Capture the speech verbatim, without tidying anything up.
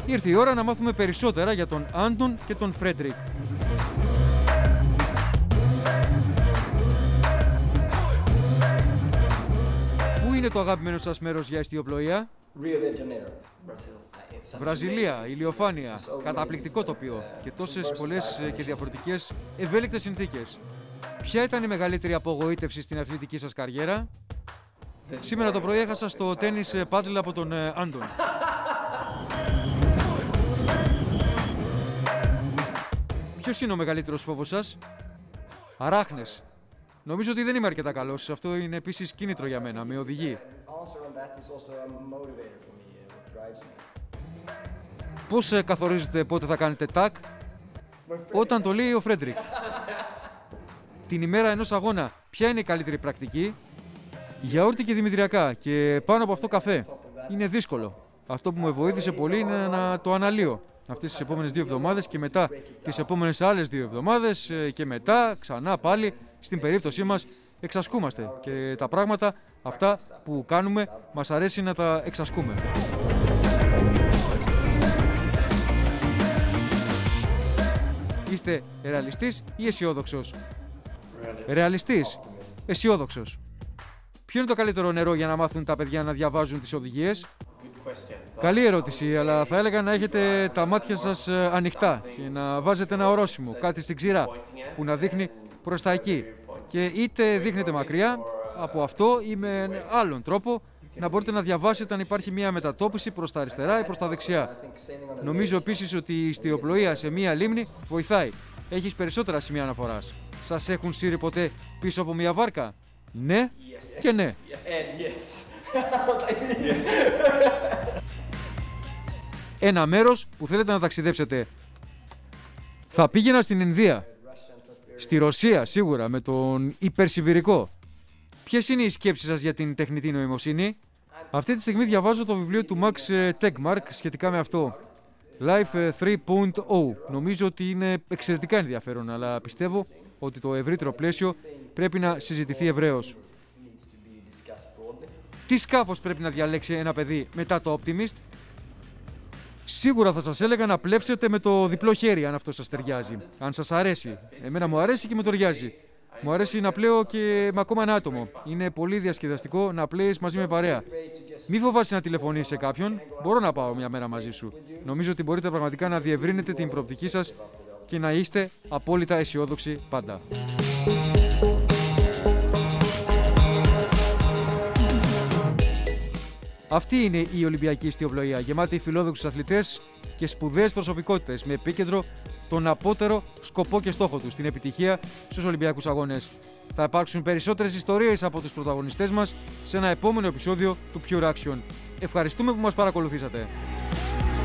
Ήρθε η ώρα να μάθουμε περισσότερα για τον Άντων και τον Φρέντρικ. Πού είναι το αγαπημένο σας μέρος για εστιοπλοεία? Βραζιλία, ηλιοφάνεια, καταπληκτικό τοπίο και τόσες πολλές και διαφορετικές ευέλικτες συνθήκες. Ποια ήταν η μεγαλύτερη απογοήτευση στην αθλητική σας καριέρα? Σήμερα το πρωί έχασα στο τένις πάντλ από τον Άντων. Ποιος είναι ο μεγαλύτερος φόβος σας? Αράχνες. Νομίζω ότι δεν είμαι αρκετά καλός. Αυτό είναι επίσης κίνητρο για μένα. Με οδηγεί. Πώς καθορίζετε πότε θα κάνετε τάκ? Όταν το λέει ο Φρέντρικ. Την ημέρα ενός αγώνα, ποια είναι η καλύτερη πρακτική? Γιαούρτι και δημητριακά και πάνω από αυτό καφέ. Είναι δύσκολο. Αυτό που με βοήθησε πολύ είναι να το αναλύω. Αυτές τις επόμενες δύο εβδομάδες και μετά τις επόμενες άλλες δύο εβδομάδες και μετά ξανά πάλι, στην περίπτωσή μας, εξασκούμαστε. Και τα πράγματα αυτά που κάνουμε μας αρέσει να τα εξασκούμε. Είστε ρεαλιστής ή αισιόδοξος? Ρεαλιστής, αισιόδοξος. Ποιο είναι το καλύτερο νερό για να μάθουν τα παιδιά να διαβάζουν τις οδηγίες? Καλή ερώτηση, αλλά θα έλεγα να έχετε τα μάτια σας ανοιχτά και να βάζετε ένα ορόσημο, κάτι στην ξηρά, που να δείχνει προς τα εκεί. Και είτε δείχνετε μακριά από αυτό ή με άλλον τρόπο, να μπορείτε να διαβάσετε αν υπάρχει μια μετατόπιση προς τα αριστερά ή προς τα δεξιά. Νομίζω επίσης ότι η ιστιοπλοεία σε μια λίμνη βοηθάει. Έχεις περισσότερα σημεία αναφοράς. Σας έχουν σύρει ποτέ πίσω από μια βάρκα? Ναι και ναι. Ένα μέρος που θέλετε να ταξιδέψετε. Θα πήγαινα στην Ινδία. Στη Ρωσία σίγουρα, με τον υπερσιβηρικό. Ποιες είναι οι σκέψεις σας για την τεχνητή νοημοσύνη? Αυτή τη στιγμή διαβάζω το βιβλίο του Max Tegmark σχετικά με αυτό. Life τρία κόμμα μηδέν. Νομίζω ότι είναι εξαιρετικά ενδιαφέρον, αλλά πιστεύω ότι το ευρύτερο πλαίσιο πρέπει να συζητηθεί ευρέως. Τι σκάφος πρέπει να διαλέξει ένα παιδί μετά το Optimist? Σίγουρα θα σας έλεγα να πλεύσετε με το διπλό χέρι, αν αυτό σας ταιριάζει. Αν σας αρέσει. Εμένα μου αρέσει και με ταιριάζει. Μου αρέσει να πλέω και με ακόμα ένα άτομο. Είναι πολύ διασκεδαστικό να πλέεις μαζί με παρέα. Μη φοβάσαι να τηλεφωνήσεις σε κάποιον. Μπορώ να πάω μια μέρα μαζί σου. Νομίζω ότι μπορείτε πραγματικά να διευρύνετε την προοπτική σας και να είστε απόλυτα αισιόδοξοι πάντα. Αυτή είναι η Ολυμπιακή Ιστιοπλοεία, γεμάτη φιλόδοξους αθλητές και σπουδαίες προσωπικότητες, με επίκεντρο τον απότερο σκοπό και στόχο τους, την επιτυχία στους Ολυμπιακούς Αγώνες. Θα υπάρξουν περισσότερες ιστορίες από τους πρωταγωνιστές μας σε ένα επόμενο επεισόδιο του Pure Action. Ευχαριστούμε που μας παρακολουθήσατε.